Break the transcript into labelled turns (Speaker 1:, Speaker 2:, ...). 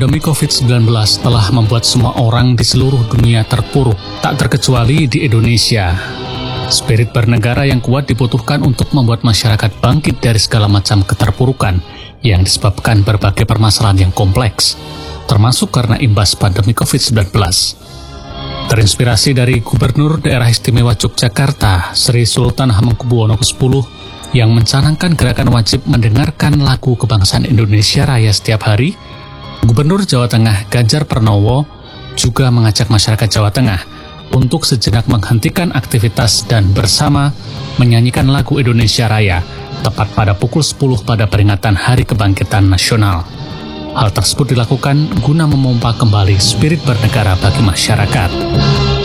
Speaker 1: Pandemi COVID-19 telah membuat semua orang di seluruh dunia terpuruk, tak terkecuali di Indonesia. Spirit bernegara yang kuat dibutuhkan untuk membuat masyarakat bangkit dari segala macam keterpurukan yang disebabkan berbagai permasalahan yang kompleks, termasuk karena imbas pandemi COVID-19. Terinspirasi dari Gubernur Daerah Istimewa Yogyakarta, Sri Sultan Hamengkubuwono X yang mencanangkan gerakan wajib mendengarkan lagu kebangsaan Indonesia Raya setiap hari, Gubernur Jawa Tengah Ganjar Pranowo juga mengajak masyarakat Jawa Tengah untuk sejenak menghentikan aktivitas dan bersama menyanyikan lagu Indonesia Raya tepat pada pukul 10 pada peringatan Hari Kebangkitan Nasional. Hal tersebut dilakukan guna memompa kembali spirit bernegara bagi masyarakat.